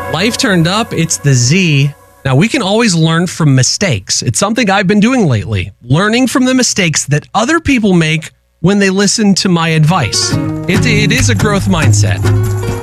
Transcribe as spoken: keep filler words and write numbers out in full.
Life turned up. It's the Z. Now, we can always learn from mistakes. It's something I've been doing lately, learning from the mistakes that other people make when they listen to my advice. It, it is a growth mindset.